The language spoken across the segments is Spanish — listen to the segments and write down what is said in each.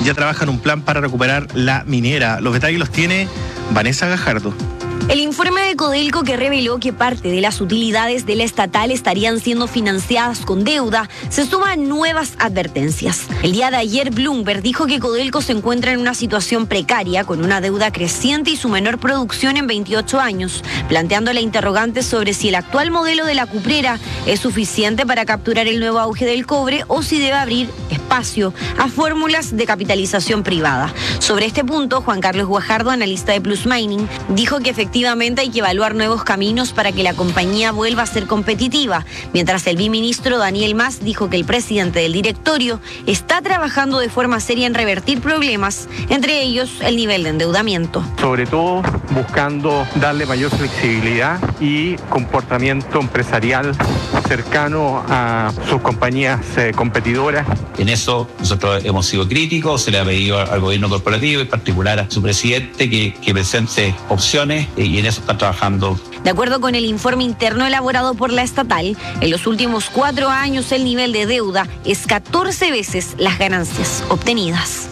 ya trabaja en un plan para recuperar la minera. Los detalles los tiene Vanessa Gajardo. El informe de Codelco, que reveló que parte de las utilidades de la estatal estarían siendo financiadas con deuda, se suma a nuevas advertencias. El día de ayer, Bloomberg dijo que Codelco se encuentra en una situación precaria, con una deuda creciente y su menor producción en 28 años, planteando la interrogante sobre si el actual modelo de la cuprera es suficiente para capturar el nuevo auge del cobre o si debe abrir espacio a fórmulas de capitalización privada. Sobre este punto, Juan Carlos Guajardo, analista de Plus Mining, dijo que efectivamente hay que evaluar nuevos caminos para que la compañía vuelva a ser competitiva, mientras el viceministro Daniel Mas dijo que el presidente del directorio está trabajando de forma seria en revertir problemas, entre ellos el nivel de endeudamiento. Sobre todo buscando darle mayor flexibilidad y comportamiento empresarial cercano a sus compañías competidoras. En eso nosotros hemos sido críticos, se le ha pedido al gobierno corporativo, en particular a su presidente, que presente opciones y en eso está trabajando. De acuerdo con el informe interno elaborado por la estatal, en los últimos 4 años el nivel de deuda es 14 veces las ganancias obtenidas.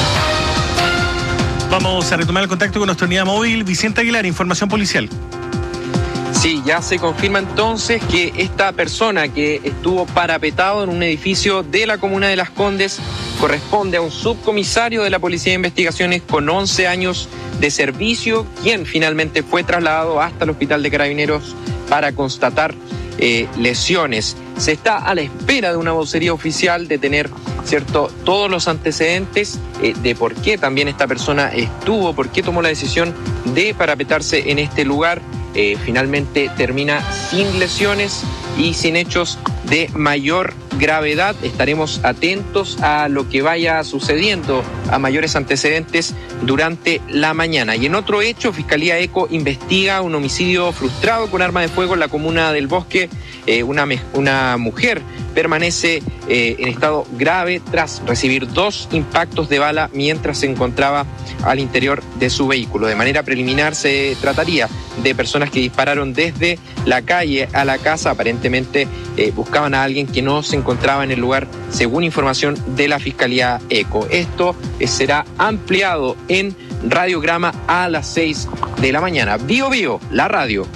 Vamos a retomar el contacto con nuestra unidad móvil. Vicente Aguilar, información policial. Sí, ya se confirma entonces que esta persona que estuvo parapetado en un edificio de la comuna de Las Condes corresponde a un subcomisario de la Policía de Investigaciones con 11 años de servicio, quien finalmente fue trasladado hasta el Hospital de Carabineros para constatar lesiones. Se está a la espera de una vocería oficial de tener, ¿cierto?, todos los antecedentes de por qué también esta persona por qué tomó la decisión de parapetarse en este lugar. Finalmente termina sin lesiones y sin hechos de mayor gravedad. Estaremos atentos a lo que vaya sucediendo, a mayores antecedentes durante la mañana. Y en otro hecho, Fiscalía ECO investiga un homicidio frustrado con arma de fuego en la comuna del Bosque. Una mujer permanece en estado grave tras recibir 2 impactos de bala mientras se encontraba al interior de su vehículo. De manera preliminar se trataría de personas que dispararon desde la calle a la casa. Aparentemente buscaban a alguien que no se encontraba en el lugar, según información de la Fiscalía ECO. Esto será ampliado en Radiograma a las 6 de la mañana. Bio Bio, la radio.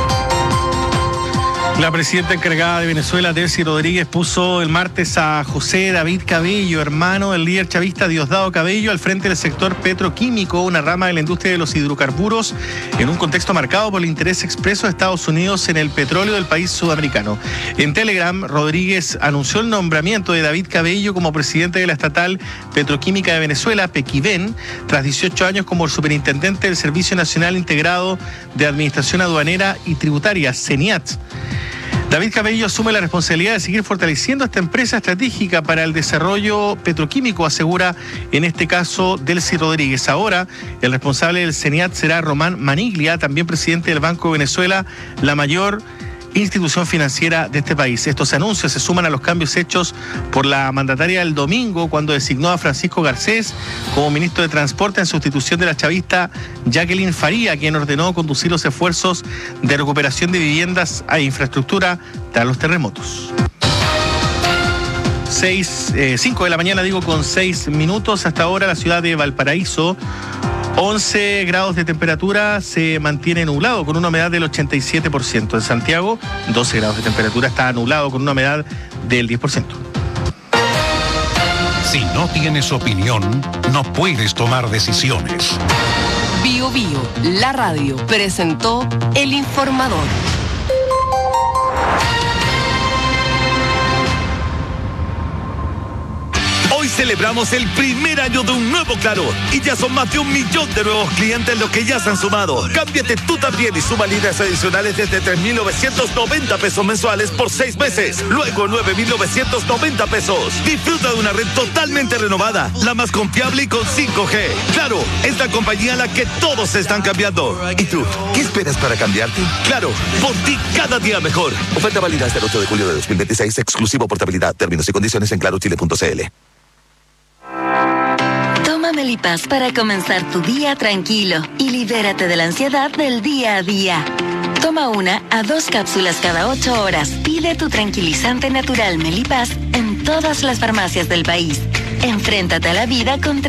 La presidenta encargada de Venezuela, Delcy Rodríguez, puso el martes a José David Cabello, hermano del líder chavista Diosdado Cabello, al frente del sector petroquímico, una rama de la industria de los hidrocarburos, en un contexto marcado por el interés expreso de Estados Unidos en el petróleo del país sudamericano. En Telegram, Rodríguez anunció el nombramiento de David Cabello como presidente de la estatal petroquímica de Venezuela, Pequiven, tras 18 años como superintendente del Servicio Nacional Integrado de Administración Aduanera y Tributaria, CENIAT. David Cabello asume la responsabilidad de seguir fortaleciendo esta empresa estratégica para el desarrollo petroquímico, asegura en este caso Delcy Rodríguez. Ahora, el responsable del CENIAT será Román Maniglia, también presidente del Banco de Venezuela, la mayor institución financiera de este país. Estos anuncios se suman a los cambios hechos por la mandataria el domingo, cuando designó a Francisco Garcés como ministro de Transporte en sustitución de la chavista Jacqueline Faría, quien ordenó conducir los esfuerzos de recuperación de viviendas e infraestructura tras los terremotos. 5 de la mañana, con 6 minutos. Hasta ahora la ciudad de Valparaíso, 11 grados de temperatura, se mantiene nublado con una humedad del 87%. En Santiago, 12 grados de temperatura, está nublado con una humedad del 10%. Si no tienes opinión, no puedes tomar decisiones. Bio Bio, la radio, presentó El Informador. Hoy celebramos el primer año de un nuevo Claro y ya son más de 1 millón de nuevos clientes los que ya se han sumado. Cámbiate tú también y suma líneas adicionales desde 3,990 pesos mensuales por 6 meses. Luego 9,990 pesos. Disfruta de una red totalmente renovada, la más confiable y con 5G. Claro, es la compañía a la que todos se están cambiando. ¿Y tú? ¿Qué esperas para cambiarte? Claro, por ti cada día mejor. Oferta válida hasta el 8 de julio de 2026, exclusivo portabilidad. Términos y condiciones en clarochile.cl. Toma Melipaz para comenzar tu día tranquilo y libérate de la ansiedad del día a día. Toma 1 a 2 cápsulas cada 8 horas. Pide tu tranquilizante natural Melipaz en todas las farmacias del país. Enfréntate a la vida con